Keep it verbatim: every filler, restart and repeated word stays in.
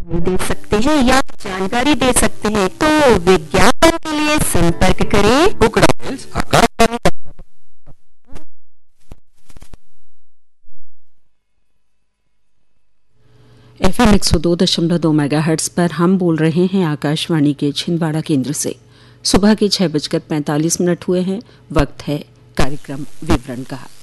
दे सकते हैं या जानकारी दे सकते हैं, तो विज्ञापन के लिए संपर्क करें कुकड़ा मिल्स आकाशवाणी। एफ एम एक सौ दो दशमलव दो मेगा हर्ट्स पर हम बोल रहे हैं आकाशवाणी के छिंदवाड़ा केंद्र से। सुबह के छह बजकर पैंतालीस मिनट हुए हैं। वक्त है कार्यक्रम विवरण का।